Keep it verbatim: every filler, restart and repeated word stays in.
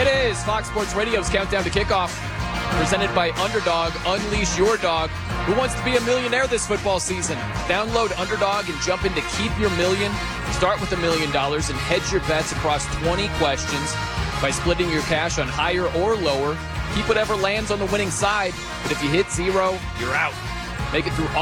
It is Fox Sports Radio's Countdown to Kickoff, presented by Underdog. Unleash your dog. Who wants to be a millionaire this football season? Download Underdog and jump in to keep your million. Start with a million dollars and hedge your bets across twenty questions by splitting your cash on higher or lower. Keep whatever lands on the winning side, but if you hit zero, you're out. Make it through all